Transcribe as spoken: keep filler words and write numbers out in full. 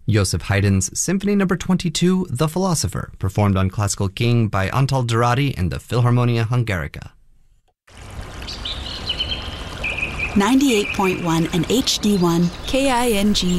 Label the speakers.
Speaker 1: Joseph Haydn's Symphony Number twenty-two, The Philosopher, performed on Classical King by Antal Dorati and the Philharmonia Hungarica.
Speaker 2: ninety-eight point one and H D one K I N G